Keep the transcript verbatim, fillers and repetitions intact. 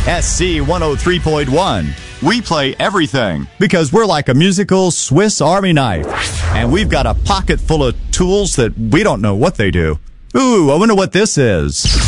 S C one oh three point one. We play everything because we're like a musical Swiss Army knife. And we've got a pocket full of tools that we don't know what they do. Ooh, I wonder what this is.